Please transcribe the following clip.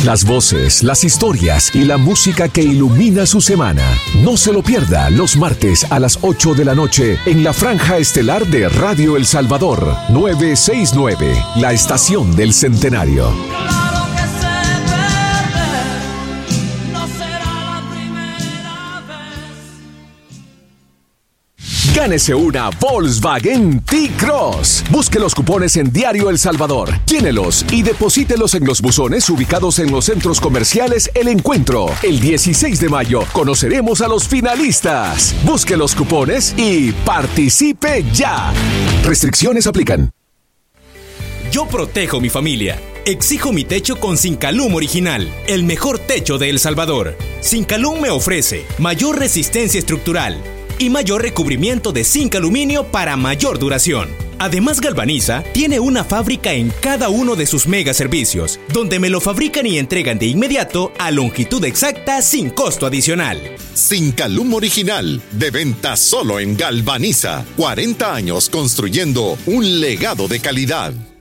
Las voces, las historias y la música que ilumina su semana. No se lo pierda los martes a las 8 de la noche en la franja estelar de Radio El Salvador, 969, la estación del centenario. Gánese una Volkswagen T-Cross. Busque los cupones en Diario El Salvador, llénelos y deposítelos en los buzones ubicados en los centros comerciales El Encuentro. El 16 de mayo conoceremos a los finalistas. Busque los cupones y participe ya. Restricciones aplican. Yo protejo mi familia. Exijo mi techo con Sincalum Original, el mejor techo de El Salvador. Sincalum me ofrece mayor resistencia estructural y mayor recubrimiento de zinc aluminio para mayor duración. Además, Galvaniza tiene una fábrica en cada uno de sus mega servicios, donde me lo fabrican y entregan de inmediato a longitud exacta sin costo adicional. Sincalum Original, de venta solo en Galvaniza. 40 años construyendo un legado de calidad.